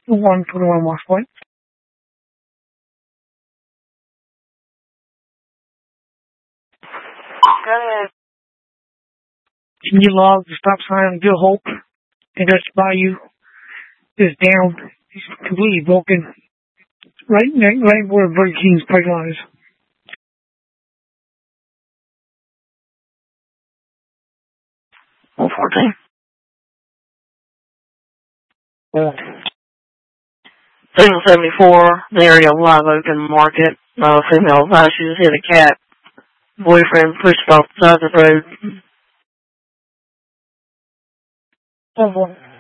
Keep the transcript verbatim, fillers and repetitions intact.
one twenty-one West Point. Go ahead. Can you log the stop sign of Good Hope? And just by you is down. It's completely broken. Right, right, right where Burger King's parking lot is. one fourteen. Yeah. Signal seventy-four, the area of Live Oak Market. Uh, female advised she just hit a cat. Boyfriend pushed off the side of the road. Oh, boy.